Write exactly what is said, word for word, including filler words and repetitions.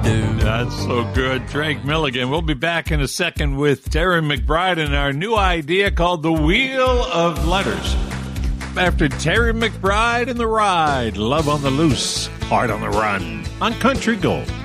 do. That's so good. Drake Milligan. We'll be back in a second with Terry McBride and our new idea called the Wheel of Letters. After Terry McBride and the Ride, Love on the Loose, Heart on the Run on Country Gold.